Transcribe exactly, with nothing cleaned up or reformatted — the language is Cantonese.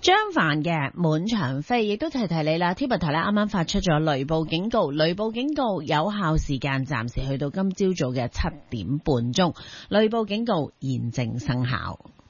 張帆嘅滿場飛，亦都提提你啦。天文台咧啱啱發出咗雷暴警告，雷暴警告有效時間暫時去到今朝早嘅七點半鐘，雷暴警告現正生效。